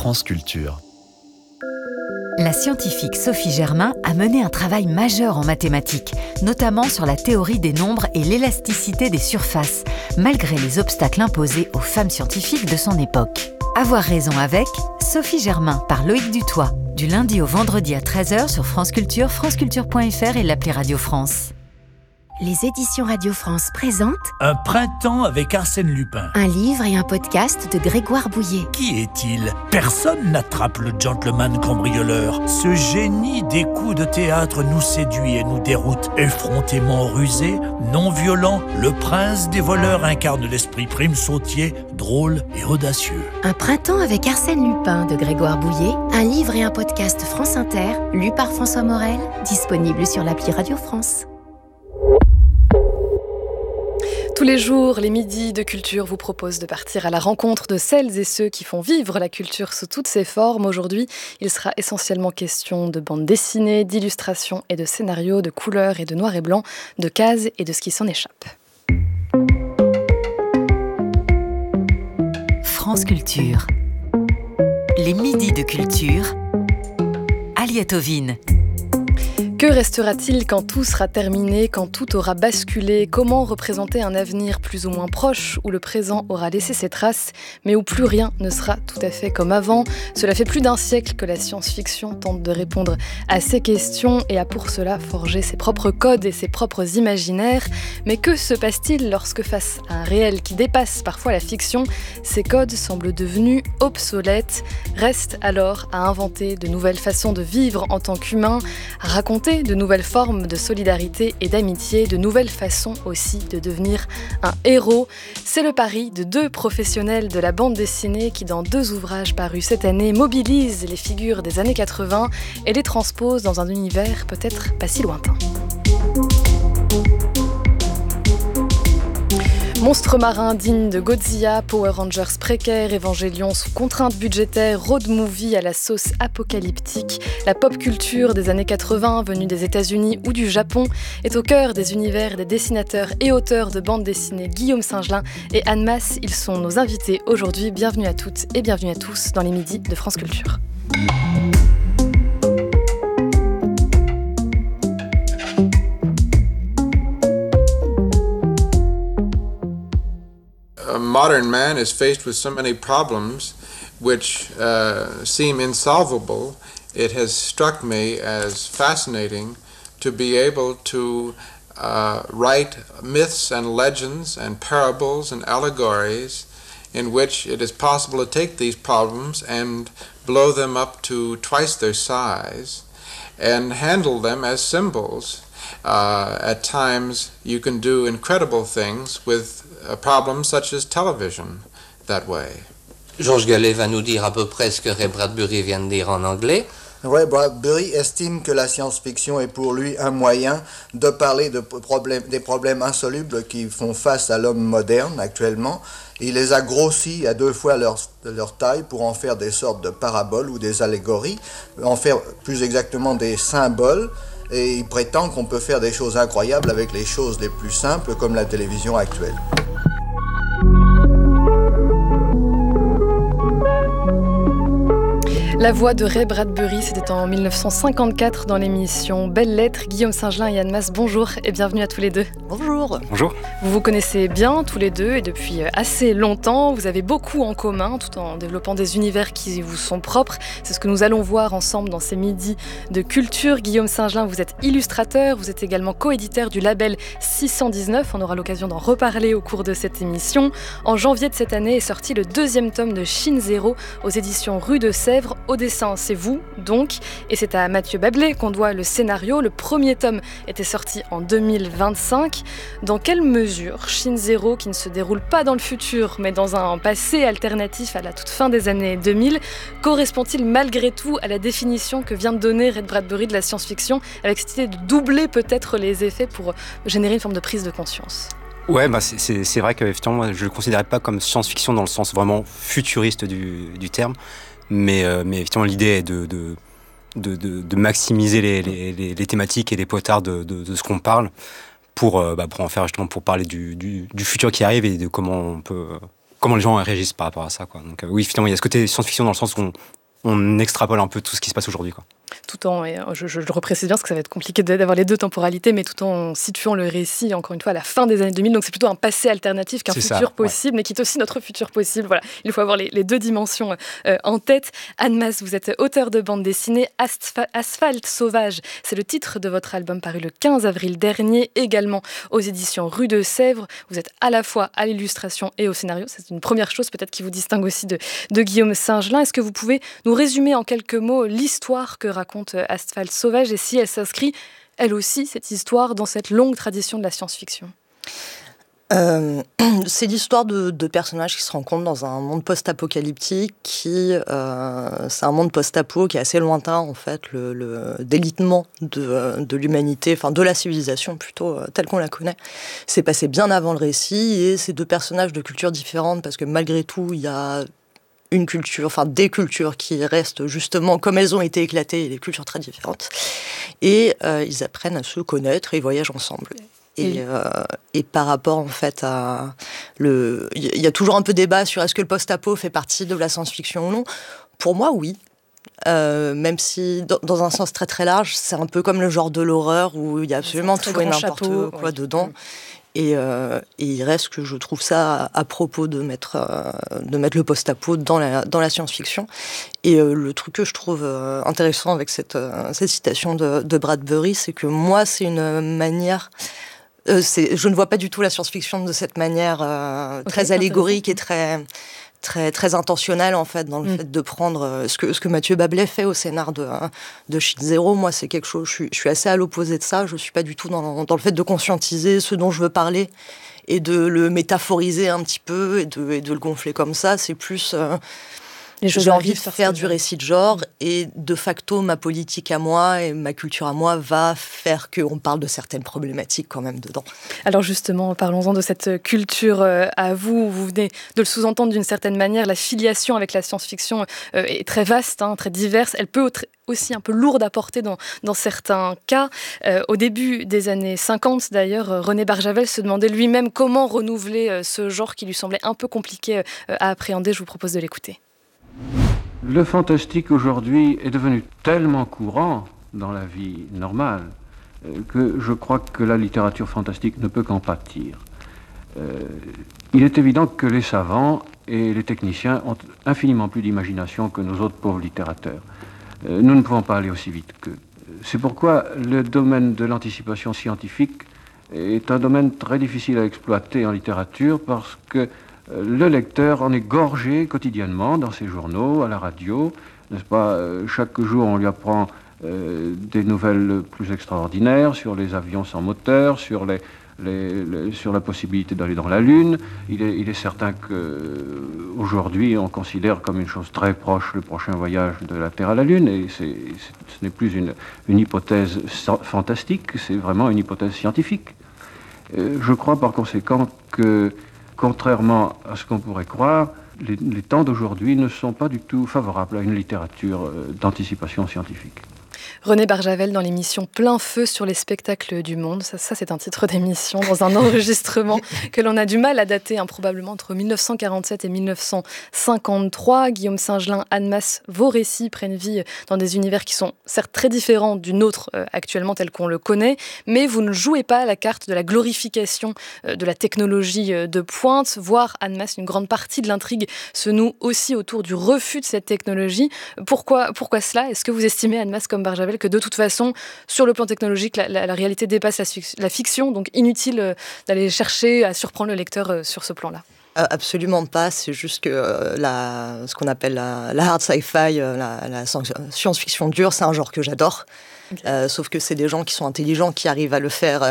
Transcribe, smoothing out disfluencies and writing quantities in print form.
France Culture. La scientifique Sophie Germain a mené un travail majeur en mathématiques, notamment sur la théorie des nombres et l'élasticité des surfaces, malgré les obstacles imposés aux femmes scientifiques de son époque. Avoir raison avec Sophie Germain par Loïc Dutoit, du lundi au vendredi à 13h sur France Culture, franceculture.fr et l'appli Radio France. Les éditions Radio France présentent Un printemps avec Arsène Lupin. un livre et un podcast de Grégoire Bouillet. Qui est-il ? Personne n'attrape le gentleman cambrioleur. Ce génie des coups de théâtre nous séduit et nous déroute. Effrontément rusé, non violent, le prince des voleurs incarne l'esprit prime sautier, drôle et audacieux. Un printemps avec Arsène Lupin de Grégoire Bouillet, un livre et un podcast France Inter, lu par François Morel, disponible sur l'appli Radio France. Tous les jours, les midis de culture vous proposent de partir à la rencontre de celles et ceux qui font vivre la culture sous toutes ses formes. Aujourd'hui, il sera essentiellement question de bande dessinée, d'illustrations et de scénarios, de couleurs et de noir et blanc, de cases et de ce qui s'en échappe. France Culture. Les midis de culture. Aliette Ovine. Que restera-t-il quand tout sera terminé, quand tout aura basculé ? Comment représenter un avenir plus ou moins proche, où le présent aura laissé ses traces, mais où plus rien ne sera tout à fait comme avant ? Cela fait plus d'un siècle que la science-fiction tente de répondre à ces questions et a pour cela forgé ses propres codes et ses propres imaginaires. Mais que se passe-t-il lorsque, face à un réel qui dépasse parfois la fiction, ces codes semblent devenus obsolètes ? Reste alors à inventer de nouvelles façons de vivre en tant qu'humain, à raconter de nouvelles formes de solidarité et d'amitié, de nouvelles façons aussi de devenir un héros. C'est le pari de deux professionnels de la bande dessinée qui, dans deux ouvrages parus cette année, mobilisent les figures des années 80 et les transposent dans un univers peut-être pas si lointain. Monstres marins dignes de Godzilla, Power Rangers précaires, Évangélion sous contraintes budgétaires, road movie à la sauce apocalyptique, la pop culture des années 80 venue des États-Unis ou du Japon est au cœur des univers des dessinateurs et auteurs de bande dessinée Guillaume Singelin et Anne Masse. Ils sont nos invités aujourd'hui. Bienvenue à toutes et bienvenue à tous dans les midis de France Culture. Modern man is faced with so many problems which seem insolvable. It has struck me as fascinating to be able to write myths and legends and parables and allegories in which it is possible to take these problems and blow them up to twice their size and handle them as symbols. At times you can do incredible things with a problem such as television that way. Georges Gallet va nous dire à peu près ce que Ray Bradbury vient de dire en anglais. Ray Bradbury estime que la science-fiction est pour lui un moyen de parler des problèmes insolubles qui font face à l'homme moderne actuellement. Il les a grossis à deux fois leur taille pour en faire des sortes de paraboles ou des allégories, en faire plus exactement des symboles. Et il prétend qu'on peut faire des choses incroyables avec les choses les plus simples comme la télévision actuelle. La voix de Ray Bradbury, c'était en 1954 dans l'émission Belles Lettres. Guillaume Singelin et Anne Masse, bonjour et bienvenue à tous les deux. Bonjour. Bonjour. Vous vous connaissez bien tous les deux et depuis assez longtemps. Vous avez beaucoup en commun tout en développant des univers qui vous sont propres. C'est ce que nous allons voir ensemble dans ces midis de culture. Guillaume Singelin, vous êtes illustrateur, vous êtes également coéditeur du label 619. On aura l'occasion d'en reparler au cours de cette émission. En janvier de cette année est sorti le deuxième tome de Chine Zéro aux éditions Rue de Sèvres. Au dessin, c'est vous, donc, et c'est à Mathieu Bablé qu'on doit le scénario. Le premier tome était sorti en 2025. Dans quelle mesure Chine Zéro, qui ne se déroule pas dans le futur, mais dans un passé alternatif à la toute fin des années 2000, correspond-il malgré tout à la définition que vient de donner Ray Bradbury de la science-fiction, avec cette idée de doubler peut-être les effets pour générer une forme de prise de conscience ? Ouais, c'est vrai qu'effectivement, moi, je ne le considérais pas comme science-fiction dans le sens vraiment futuriste du terme. Mais effectivement, l'idée est de maximiser les thématiques et les potards de ce qu'on parle pour en faire justement pour parler du futur qui arrive et de comment on peut comment les gens réagissent par rapport à ça, quoi. Donc oui, finalement, il y a ce côté science-fiction dans le sens où on extrapole un peu tout ce qui se passe aujourd'hui, quoi. Tout en, et je le reprécise bien parce que ça va être compliqué d'avoir les deux temporalités, mais tout en situant le récit, encore une fois, à la fin des années 2000. Donc c'est plutôt un passé alternatif qu'un futur possible, mais qui est aussi notre futur possible. Voilà, il faut avoir les deux dimensions en tête. Anne Mas, vous êtes auteur de bande dessinée. Asphalte sauvage, c'est le titre de votre album paru le 15 avril dernier, également aux éditions Rue de Sèvres. Vous êtes à la fois à l'illustration et au scénario. C'est une première chose peut-être qui vous distingue aussi de Guillaume Singelin. Est-ce que vous pouvez nous résumer en quelques mots l'histoire que raconte Asphalte sauvage et si elle s'inscrit, elle aussi, cette histoire, dans cette longue tradition de la science-fiction? C'est l'histoire de personnages qui se rencontrent dans un monde post-apocalyptique c'est un monde post-apo qui est assez lointain, en fait, le délitement de l'humanité, enfin de la civilisation plutôt, telle qu'on la connaît. C'est passé bien avant le récit et c'est deux personnages de cultures différentes parce que malgré tout, il y a une culture, enfin des cultures qui restent justement comme elles ont été éclatées, des cultures très différentes. Et ils apprennent à se connaître et ils voyagent ensemble. Et par rapport en fait à il y a toujours un peu débat sur est-ce que le post-apo fait partie de la science-fiction ou non. Pour moi, oui. Même si dans un sens très très large, c'est un peu comme le genre de l'horreur où il y a absolument tout et n'importe quoi dedans. Et il reste que je trouve ça à propos de mettre le post-apo dans la science-fiction. Et le truc que je trouve intéressant avec cette citation de Bradbury, c'est que moi, c'est une manière... je ne vois pas du tout la science-fiction de cette manière très allégorique et très intentionnel en fait dans le fait de prendre ce que Mathieu Bablet fait au scénar de Shield Zero. Moi, c'est quelque chose, je suis assez à l'opposé de ça. Je suis pas du tout dans le fait de conscientiser ce dont je veux parler et de le métaphoriser un petit peu et de le gonfler comme ça. C'est plus j'ai envie de faire du récit de genre et de facto ma politique à moi et ma culture à moi va faire qu'on parle de certaines problématiques quand même dedans. Alors justement, parlons-en de cette culture à vous. Vous venez de le sous-entendre d'une certaine manière. La filiation avec la science-fiction est très vaste, très diverse. Elle peut être aussi un peu lourde à porter dans certains cas. Au début des années 50 d'ailleurs, René Barjavel se demandait lui-même comment renouveler ce genre qui lui semblait un peu compliqué à appréhender. Je vous propose de l'écouter. Le fantastique aujourd'hui est devenu tellement courant dans la vie normale que je crois que la littérature fantastique ne peut qu'en pâtir. Il est évident que les savants et les techniciens ont infiniment plus d'imagination que nos autres pauvres littérateurs. Nous ne pouvons pas aller aussi vite qu'eux. C'est pourquoi le domaine de l'anticipation scientifique est un domaine très difficile à exploiter en littérature parce que le lecteur en est gorgé quotidiennement dans ses journaux, à la radio, n'est-ce pas? Chaque jour, on lui apprend des nouvelles plus extraordinaires sur les avions sans moteur, sur la possibilité d'aller dans la Lune. Il est certain qu'aujourd'hui, on considère comme une chose très proche le prochain voyage de la Terre à la Lune, et ce n'est plus une hypothèse fantastique, c'est vraiment une hypothèse scientifique. Je crois par conséquent que contrairement à ce qu'on pourrait croire, les temps d'aujourd'hui ne sont pas du tout favorables à une littérature d'anticipation scientifique. René Barjavel dans l'émission Plein Feu sur les spectacles du monde. Ça c'est un titre d'émission dans un enregistrement que l'on a du mal à dater, probablement entre 1947 et 1953. Guillaume Singelin, Anne Mas, vos récits prennent vie dans des univers qui sont certes très différents du nôtre actuellement tel qu'on le connaît, mais vous ne jouez pas la carte de la glorification de la technologie de pointe, voire Anne Mas, une grande partie de l'intrigue se noue aussi autour du refus de cette technologie. Pourquoi cela? Est-ce que vous estimez, Anne Mas comme Barjavel, que de toute façon, sur le plan technologique, la réalité dépasse la fiction, donc inutile d'aller chercher à surprendre le lecteur sur ce plan-là? Absolument pas, c'est juste que ce qu'on appelle la hard sci-fi, la science-fiction dure, c'est un genre que j'adore. Okay. Sauf que c'est des gens qui sont intelligents qui arrivent à le faire